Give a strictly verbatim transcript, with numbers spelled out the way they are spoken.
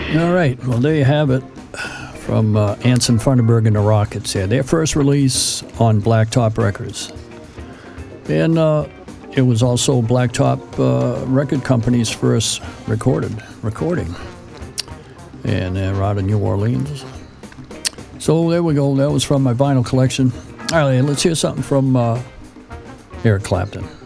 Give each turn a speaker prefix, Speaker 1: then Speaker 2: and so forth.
Speaker 1: All right. Well, there you have it from uh, Anson Funderburg and the Rockets here. Their first release on Blacktop Records. And uh, it was also Blacktop uh, Record Company's first recorded recording. And they're out of New Orleans. So there we go. That was from my vinyl collection. All right, let's hear something from uh, Eric Clapton.